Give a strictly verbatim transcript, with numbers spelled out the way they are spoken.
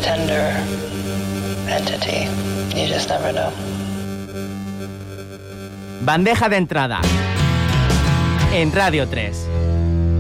tender entity. You just never know. Bandeja de entrada en Radio tres.